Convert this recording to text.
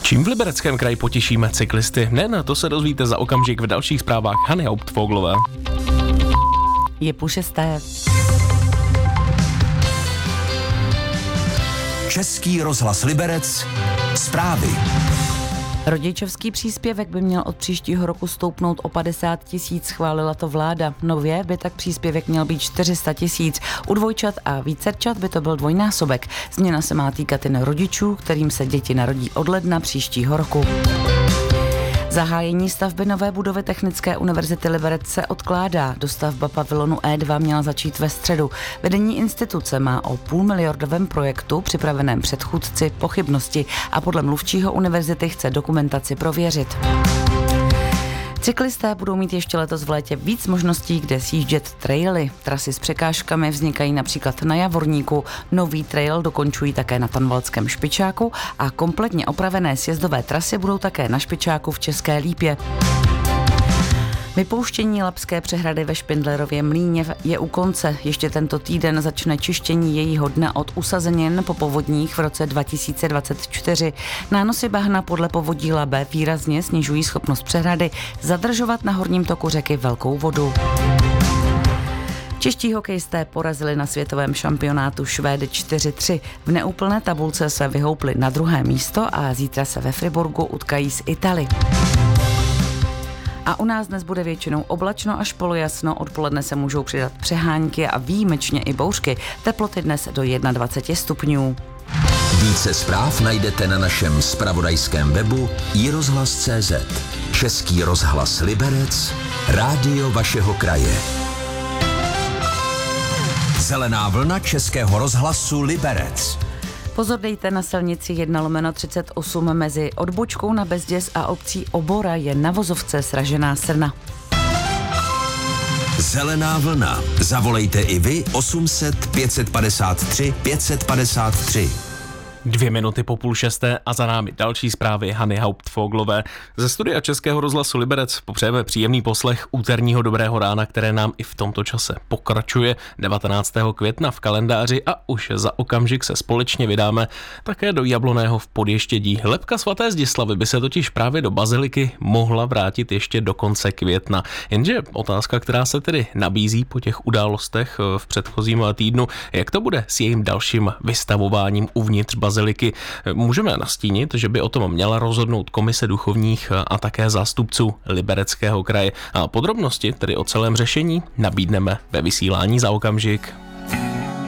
Čím v Libereckém kraji potěšíme cyklisty? To se dozvíte za okamžik v dalších zprávách Hany Hauptfoglové. Je 5:30. Český rozhlas Liberec. Zprávy. Rodičovský příspěvek by měl od příštího roku stoupnout o 50 000, schválila to vláda. Nově by tak příspěvek měl být 400 000. U dvojčat a vícerčat by to byl dvojnásobek. Změna se má týkat jen rodičů, kterým se děti narodí od ledna příštího roku. Zahájení stavby nové budovy Technické univerzity Liberec se odkládá. Dostavba pavilonu E2 měla začít ve středu. Vedení instituce má o půlmiliardovém projektu připraveném předchůdci pochybnosti a podle mluvčího univerzity chce dokumentaci prověřit. Cyklisté budou mít ještě letos v létě víc možností, kde sjíždět traily. Trasy s překážkami vznikají například na Javorníku, nový trail dokončují také na Tanvaldském Špičáku a kompletně opravené sjezdové trasy budou také na Špičáku v České Lípě. Vypouštění Labské přehrady ve Špindlerově Mlýně je u konce. Ještě tento týden začne čištění jejího dna od usazenin po povodních v roce 2024. Nánosy bahna podle povodí Labe výrazně snižují schopnost přehrady zadržovat na horním toku řeky velkou vodu. Čeští hokejisté porazili na světovém šampionátu Švédy 4-3. V neúplné tabulce se vyhoupli na druhé místo a zítra se ve Friburgu utkají s Italy. A u nás dnes bude většinou oblačno až polojasno, odpoledne se můžou přidat přehánky a výjimečně i bouřky. Teploty dnes do 21 stupňů. Více zpráv najdete na našem zpravodajském webu iRozhlas.cz. Český rozhlas Liberec, rádio vašeho kraje. Zelená vlna Českého rozhlasu Liberec. Pozor dejte na silnici 1/38 mezi odbočkou na Bezděz a obcí Obora je na vozovce sražená srna. Zelená vlna. Zavolejte i vy 800 553 553. 2 minuty po 5:30 a za námi další zprávy Hany Hauptfoglové. Ze studia Českého rozhlasu Liberec popřejeme příjemný poslech úterního dobrého rána, které nám i v tomto čase pokračuje 19. května v kalendáři a už za okamžik se společně vydáme také do Jabloného v Podještědí. Lebka svaté Zdislavy by se totiž právě do baziliky mohla vrátit ještě do konce května. Jenže otázka, která se tedy nabízí po těch událostech v předchozím týdnu, jak to bude s jejím dalším vystavováním uvnitř baziliky. Můžeme nastínit, že by o tom měla rozhodnout komise duchovních a také zástupců Libereckého kraje. A podrobnosti, tedy o celém řešení, nabídneme ve vysílání za okamžik.